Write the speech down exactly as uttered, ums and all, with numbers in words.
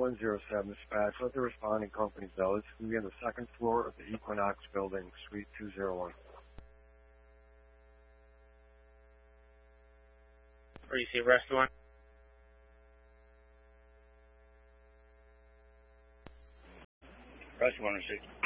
one zero seven, dispatch. Let the responding company know. This is going to be on the second floor of the Equinox building, suite two zero one. Receive restaurant. Restaurant receipt.